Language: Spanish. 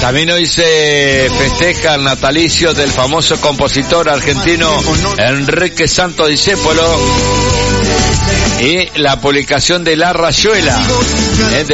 También hoy se festeja el natalicio del famoso compositor argentino Enrique Santos Discépolo y la publicación de La Rayuela, de